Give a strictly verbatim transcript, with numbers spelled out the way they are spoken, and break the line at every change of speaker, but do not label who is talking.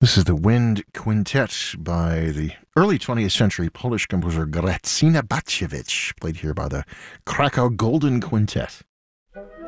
This is the Wind Quintet by the early twentieth century Polish composer Grażyna Batkiewicz, played here by the Krakow Golden Quintet.